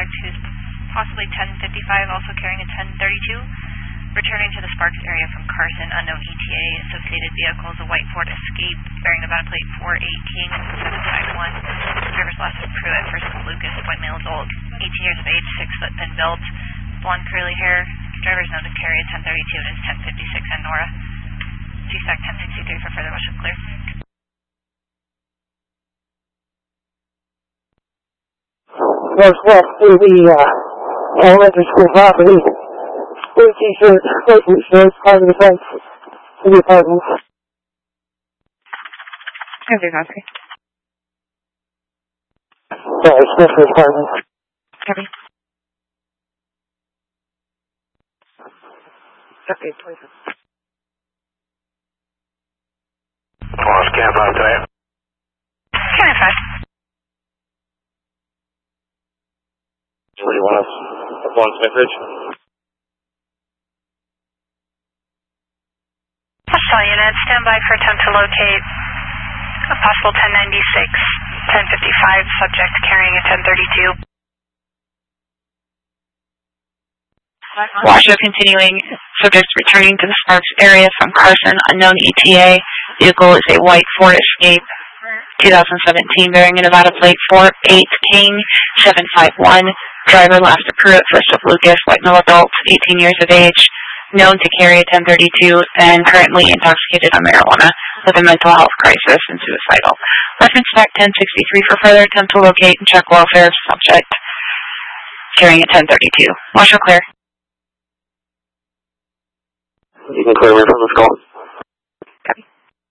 suspect who's possibly 1055, also carrying a 1032. Returning to the Sparks area from Carson, unknown ETA. Associated vehicle is a white Ford Escape bearing Nevada plate 48 King 751. Driver's last is Pruitt, first is Lucas, white male adult, 18 years of age, 6 foot, thin built, blonde curly hair. Driver's known to carry a 1032 and is 1056 and Nora. CSAC 1063 for further motion clear. Northwest to the elementary school property. Blue t-shirt, white t-shirt, part of the fence to the apartments. Okay, Oscar. Sorry, special apartments. Copy. Okay, please. Scan 5 today. Scan 5. What do you want us up on Smith Ridge? Hostile unit, stand by for attempt to locate a possible 1096, 1055, subject carrying a 1032. Washoe continuing, subject returning to the Sparks area from Carson, unknown ETA. Vehicle is a white Ford Escape 2017 bearing a Nevada plate 48 King 751. Driver last to Pruitt, first of Lucas, white male adult, 18 years of age, known to carry a 1032 and currently intoxicated on marijuana with a mental health crisis and suicidal. Reference back 1063 for further attempt to locate and check welfare of subject carrying a 1032. Washoe clear. You can clear me from this call. Copy.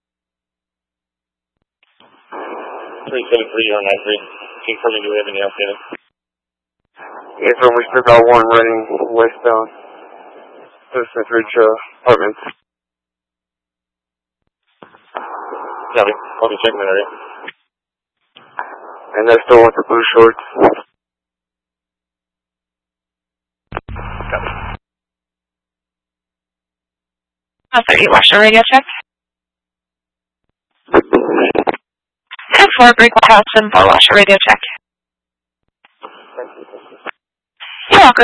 373 or 93. Confirming, do we have any outstanding? Yes, sir, we still got one running westbound to the Smith Ridge apartments. Copy. I'll be checking that area. And they're still with the blue shorts. Copy. 30, Washoe radio check. 10-4, Greek House and 4, Washoe radio check. You're welcome.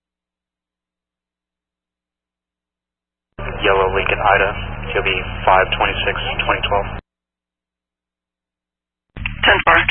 Yellow Lincoln Ida, TOB 526-2012. 10-4,